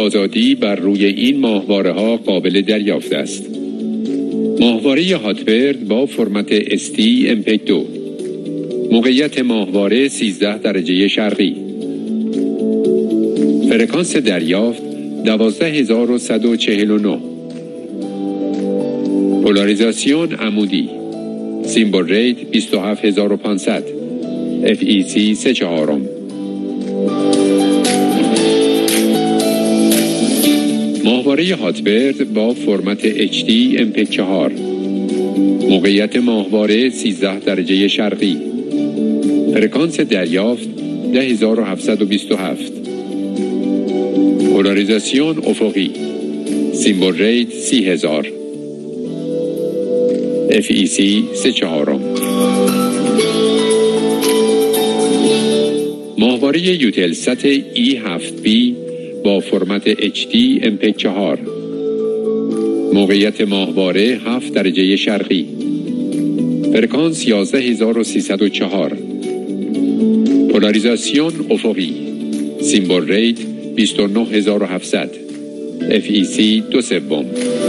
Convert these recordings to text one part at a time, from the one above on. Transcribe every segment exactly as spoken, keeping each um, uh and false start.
آزادی بر روی این ماهواره ها قابل دریافت است. ماهواره هاتبرد با فرمت اس تی ام پی دو. موقعیت ماهواره سیزده درجه شرقی. فرکانس دریافت دوازده هزار و صد و چهل و نه. پولاریزاسیون عمودی. سیمبل ریت بیست و هفت هزار و پانصد. اف ای سی سه چهارم. ماهواره هاتبرد با فرمت اچ دی ام پی چهار. موقعیت ماهواره سیزده درجه شرقی. فرکانس دریافت ده هزار و هفتصد و بیست و هفت. پولاریزاسیون افقی. سیمبل ریت سی هزار. اف ای سی سه چهارم. ماهواره یوتلست ای هفت بی با فرمت اچ دی ام پی چهار. موقعیت ماهواره هفت درجه شرقی. فرکانس یازده هزار و سیصد و چهار. پولاریزاسیون افقی. سیمبل ریت بیست و نه هزار و هفتصد. اف ای سی دو سوم.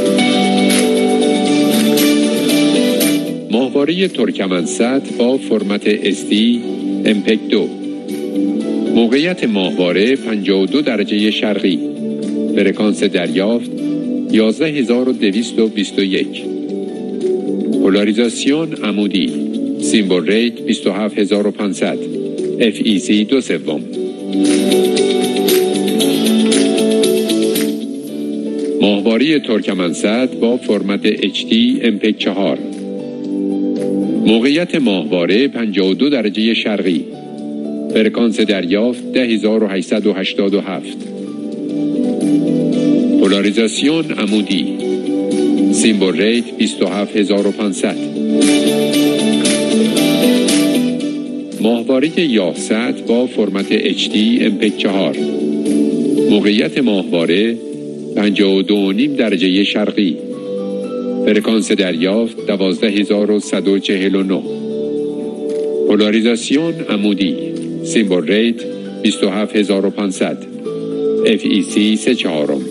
ماهواره ترکمنست با فرمت اس دی ام پی دو. موقعیت ماهواره پنجاه و دو درجه شرقی. فرکانس دریافت یازده هزار و دویست و بیست و یک. پولاریزاسیون عمودی. سیمبل ریت بیست و هفت هزار و پانصد. اف ای سی دو سوم. ماهواره ترکمنست با فرمت اچ دی ام پی چهار. موقعیت ماهواره پنجاه و دو درجه شرقی. فرکانس دریافت ده هزار و هشتصد و هشتاد و هفت. پولاریزاسیون عمودی. سیمبل ریت بیست و هفت هزار و پانصد. ماهواره یاهصد با فرمت اچ دی ام پی چهار. موقعیت ماهواره پنجاه و دو و نیم درجه شرقی. فرکانس دریافت دوازده هزار و صد و چهل و نه. پولاریزاسیون عمودی. سیمبل ریت بیست و هفت هزار و پانصد. اف ای سی سه چهارم.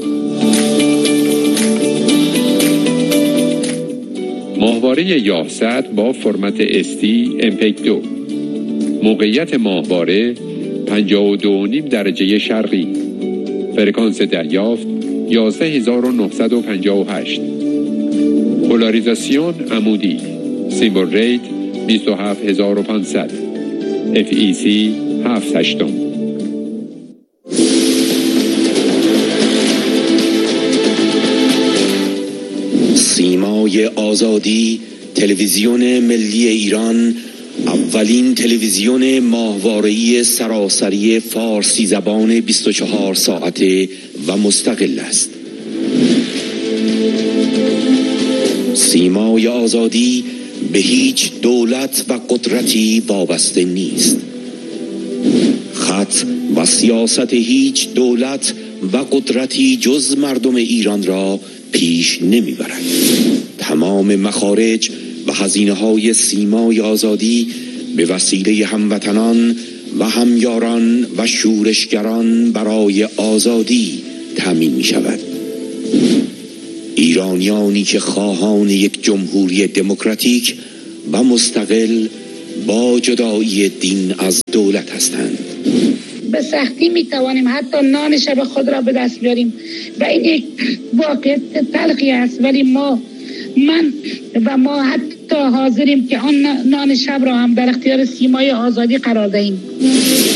ماهواره یاهصد با فرمت اس تی ام پی دو. موقعیت ماهواره پنجاه و دو و نیم درجه شرقی. فرکانس دریافت یازده هزار و نهصد و پنجاه و هشت. پولاریزاسیون عمودی. سیمبل ریت بیست و هفت هزار و پانصد. اف ای سی هفت هشتم. سیمای آزادی، تلویزیون ملی ایران، اولین تلویزیون ماهواره‌ای سراسری فارسی زبان بیست و چهار ساعته و مستقل است. سیمای آزادی به هیچ دولت و قدرتی وابسته نیست. خط و سیاست هیچ دولت و قدرتی جز مردم ایران را پیش نمیبرد. تمام مخارج و هزینه‌های سیمای آزادی به وسیله هموطنان و همیاران و شورشگران برای آزادی تامین می شود. ایرانیانی که خواهان یک جمهوری دموکراتیک و مستقل با جدایی دین از دولت هستند. به سختی می توانیم حتی نان شب خود را به دست بیاریم و این یک واقعیت تلخی است، ولی ما من و ما حتی حاضریم که آن نان شب را هم در اختیار سیمای آزادی قرار دهیم.